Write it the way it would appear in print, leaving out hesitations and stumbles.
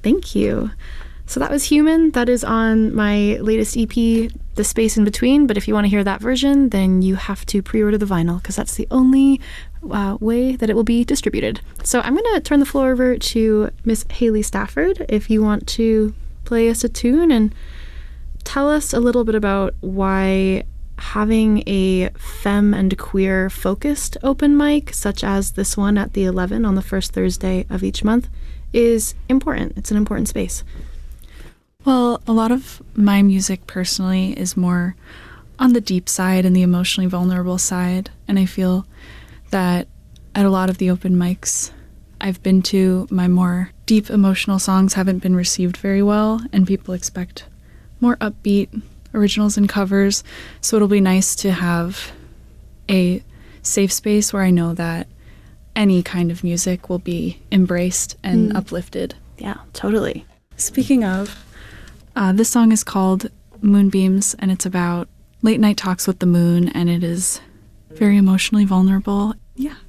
Thank you. So that was Human. That is on my latest EP, The Space in Between. But if you want to hear that version, then you have to pre-order the vinyl because that's the only way that it will be distributed. So I'm going to turn the floor over to Miss Haley Stafford if you want to play us a tune and tell us a little bit about why having a femme and queer focused open mic, such as this one at the 11 on the first Thursday of each month, is important. It's an important space. Well, a lot of my music personally is more on the deep side and the emotionally vulnerable side. And I feel that at a lot of the open mics I've been to, my more deep emotional songs haven't been received very well, and people expect more upbeat originals and covers. So it'll be nice to have a safe space where I know that any kind of music will be embraced and uplifted. Yeah, totally. Speaking of, this song is called Moonbeams, and it's about late night talks with the moon, and it is very emotionally vulnerable. Yeah.